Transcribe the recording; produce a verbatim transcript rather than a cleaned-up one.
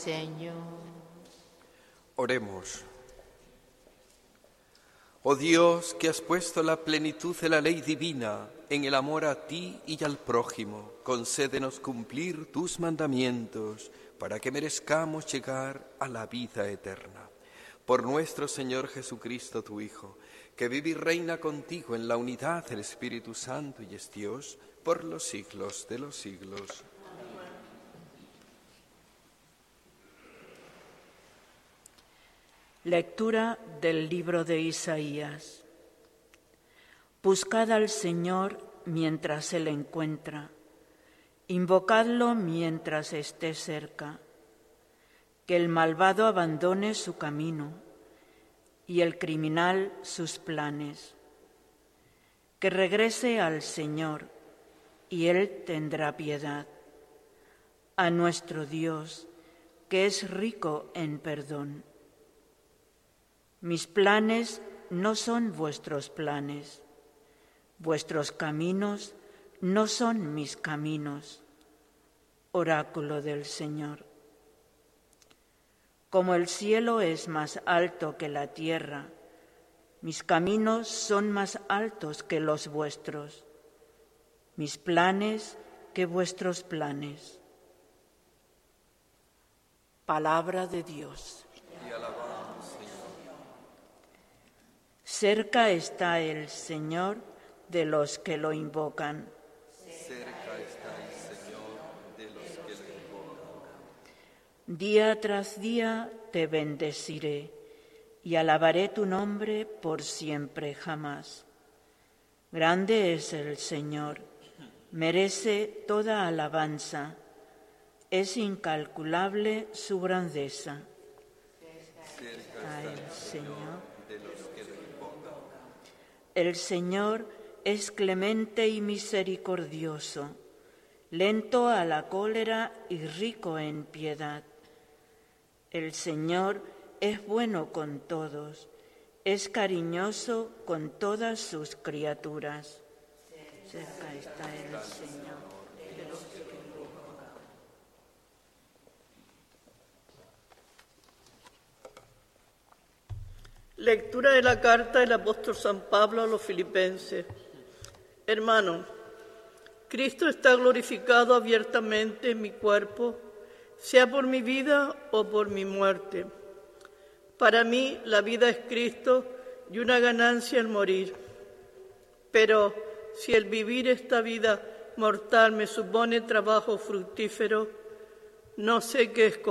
Señor. Oremos. Oh Dios, que has puesto la plenitud de la ley divina en el amor a ti y al prójimo, concédenos cumplir tus mandamientos para que merezcamos llegar a la vida eterna. Por nuestro Señor Jesucristo, tu Hijo, que vive y reina contigo en la unidad del Espíritu Santo y es Dios por los siglos de los siglos. Lectura del libro de Isaías. Buscad al Señor mientras se le encuentra, invocadlo mientras esté cerca. Que el malvado abandone su camino y el criminal sus planes. Que regrese al Señor y Él tendrá piedad. A nuestro Dios, que es rico en perdón. Mis planes no son vuestros planes, vuestros caminos no son mis caminos, oráculo del Señor. Como el cielo es más alto que la tierra, mis caminos son más altos que los vuestros, mis planes que vuestros planes. Palabra de Dios. Cerca está el Señor de los que lo invocan. Cerca está el Señor de los que lo invocan. Día tras día te bendeciré y alabaré tu nombre por siempre jamás. Grande es el Señor, merece toda alabanza, es incalculable su grandeza. Cerca está el Señor de los que lo invocan. El Señor es clemente y misericordioso, lento a la cólera y rico en piedad. El Señor es bueno con todos, es cariñoso con todas sus criaturas. Cerca está el Señor de los que lo invocan. Lectura de la carta del apóstol San Pablo a los Filipenses. Hermanos, Cristo está glorificado abiertamente en mi cuerpo, sea por mi vida o por mi muerte. Para mí la vida es Cristo y una ganancia el morir. Pero si el vivir esta vida mortal me supone trabajo fructífero, no sé qué escoger.